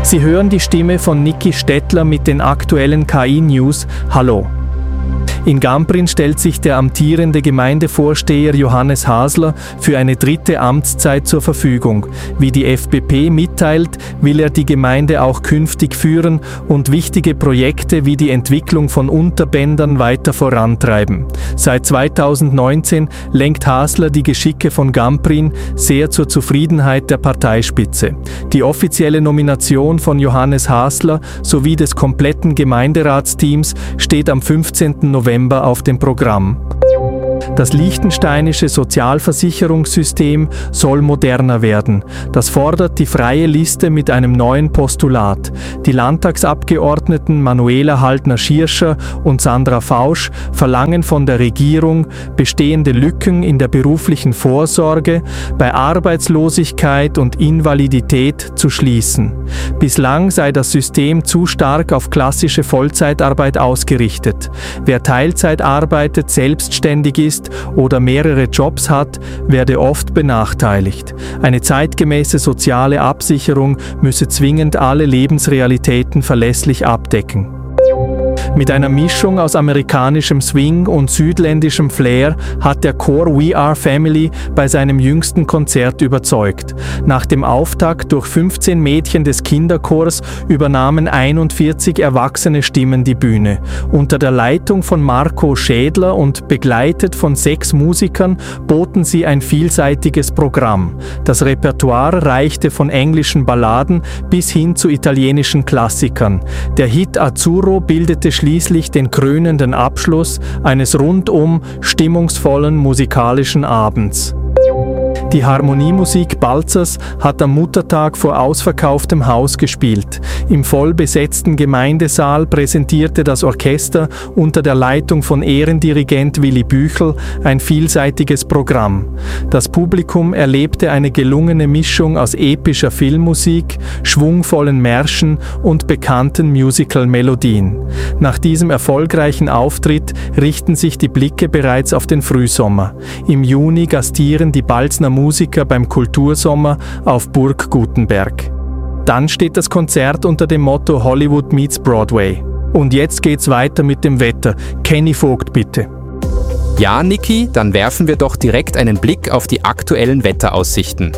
Sie hören die Stimme von Niki Stettler mit den aktuellen KI-News. Hallo! In Gamprin stellt sich der amtierende Gemeindevorsteher Johannes Hasler für eine 3. Amtszeit zur Verfügung. Wie die FPP mitteilt, will er die Gemeinde auch künftig führen und wichtige Projekte wie die Entwicklung von Unterbändern weiter vorantreiben. Seit 2019 lenkt Hasler die Geschicke von Gamprin sehr zur Zufriedenheit der Parteispitze. Die offizielle Nomination von Johannes Hasler sowie des kompletten Gemeinderatsteams steht am 15. November auf dem Programm. Das liechtensteinische Sozialversicherungssystem soll moderner werden. Das fordert die Freie Liste mit einem neuen Postulat. Die Landtagsabgeordneten Manuela Haltner-Schirscher und Sandra Fausch verlangen von der Regierung, bestehende Lücken in der beruflichen Vorsorge, bei Arbeitslosigkeit und Invalidität zu schließen. Bislang sei das System zu stark auf klassische Vollzeitarbeit ausgerichtet. Wer Teilzeit arbeitet, selbstständig ist oder mehrere Jobs hat, werde oft benachteiligt. Eine zeitgemäße soziale Absicherung müsse zwingend alle Lebensrealitäten verlässlich abdecken. Mit einer Mischung aus amerikanischem Swing und südländischem Flair hat der Chor We Are Family bei seinem jüngsten Konzert überzeugt. Nach dem Auftakt durch 15 Mädchen des Kinderchors übernahmen 41 erwachsene Stimmen die Bühne. Unter der Leitung von Marco Schädler und begleitet von 6 Musikern boten sie ein vielseitiges Programm. Das Repertoire reichte von englischen Balladen bis hin zu italienischen Klassikern. Der Hit Azzurro bildete schließlich den krönenden Abschluss eines rundum stimmungsvollen musikalischen Abends. Die Harmoniemusik Balzers hat am Muttertag vor ausverkauftem Haus gespielt. Im voll besetzten Gemeindesaal präsentierte das Orchester unter der Leitung von Ehrendirigent Willi Büchel ein vielseitiges Programm. Das Publikum erlebte eine gelungene Mischung aus epischer Filmmusik, schwungvollen Märschen und bekannten Musical-Melodien. Nach diesem erfolgreichen Auftritt richten sich die Blicke bereits auf den Frühsommer. Im Juni gastieren die Balzner Musiker beim Kultursommer auf Burg Gutenberg. Dann steht das Konzert unter dem Motto Hollywood meets Broadway. Und jetzt geht's weiter mit dem Wetter. Kenny Vogt, bitte. Ja, Niki, dann werfen wir doch direkt einen Blick auf die aktuellen Wetteraussichten.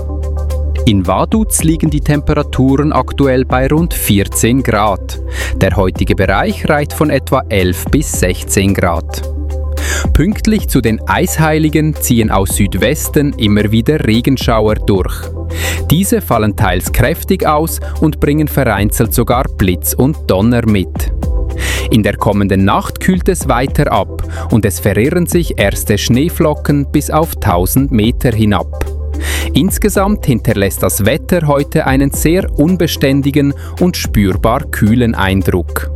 In Vaduz liegen die Temperaturen aktuell bei rund 14 Grad. Der heutige Bereich reicht von etwa 11 bis 16 Grad. Pünktlich zu den Eisheiligen ziehen aus Südwesten immer wieder Regenschauer durch. Diese fallen teils kräftig aus und bringen vereinzelt sogar Blitz und Donner mit. In der kommenden Nacht kühlt es weiter ab und es verirren sich erste Schneeflocken bis auf 1000 Meter hinab. Insgesamt hinterlässt das Wetter heute einen sehr unbeständigen und spürbar kühlen Eindruck.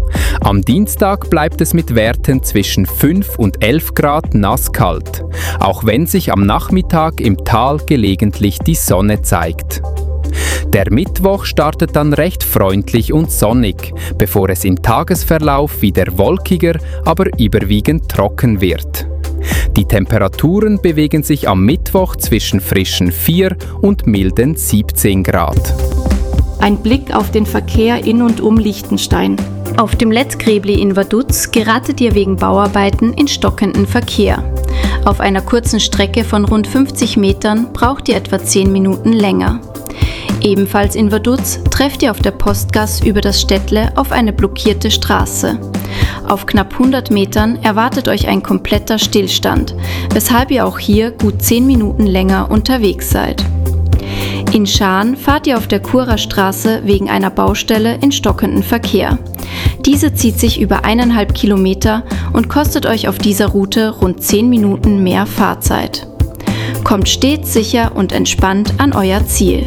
Am Dienstag bleibt es mit Werten zwischen 5 und 11 Grad nasskalt, auch wenn sich am Nachmittag im Tal gelegentlich die Sonne zeigt. Der Mittwoch startet dann recht freundlich und sonnig, bevor es im Tagesverlauf wieder wolkiger, aber überwiegend trocken wird. Die Temperaturen bewegen sich am Mittwoch zwischen frischen 4 und milden 17 Grad. Ein Blick auf den Verkehr in und um Liechtenstein. Auf dem Lettkrebli in Vaduz geratet ihr wegen Bauarbeiten in stockenden Verkehr. Auf einer kurzen Strecke von rund 50 Metern braucht ihr etwa 10 Minuten länger. Ebenfalls in Vaduz trefft ihr auf der Postgasse über das Städtle auf eine blockierte Straße. Auf knapp 100 Metern erwartet euch ein kompletter Stillstand, weshalb ihr auch hier gut 10 Minuten länger unterwegs seid. In Schaan fahrt ihr auf der Churer Straße wegen einer Baustelle in stockenden Verkehr. Diese zieht sich über 1,5 Kilometer und kostet euch auf dieser Route rund 10 Minuten mehr Fahrzeit. Kommt stets sicher und entspannt an euer Ziel.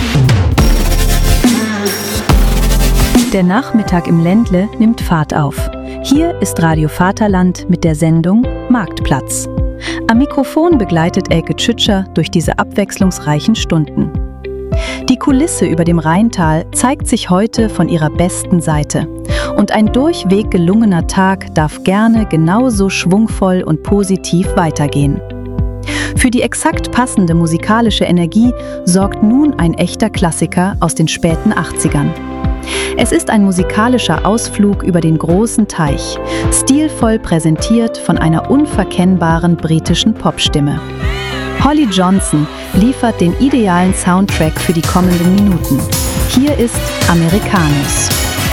Der Nachmittag im Ländle nimmt Fahrt auf. Hier ist Radio Vaterland mit der Sendung Marktplatz. Am Mikrofon begleitet Elke Tschütscher durch diese abwechslungsreichen Stunden. Die Kulisse über dem Rheintal zeigt sich heute von ihrer besten Seite. Und ein durchweg gelungener Tag darf gerne genauso schwungvoll und positiv weitergehen. Für die exakt passende musikalische Energie sorgt nun ein echter Klassiker aus den späten 80ern. Es ist ein musikalischer Ausflug über den großen Teich, stilvoll präsentiert von einer unverkennbaren britischen Popstimme. Holly Johnson liefert den idealen Soundtrack für die kommenden Minuten. Hier ist Americanus.